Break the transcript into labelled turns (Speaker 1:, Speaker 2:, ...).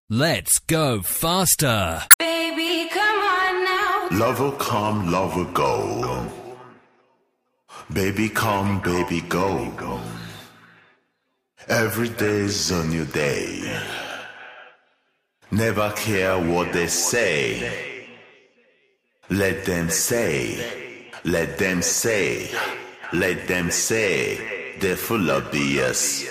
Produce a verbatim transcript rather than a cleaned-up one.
Speaker 1: Let's go faster.
Speaker 2: Baby, come on now.
Speaker 3: Love will come, love will go. Baby come, baby go. Every day's a new day. Never care what they say. Let them say, let them say, let them say. They're full of B S.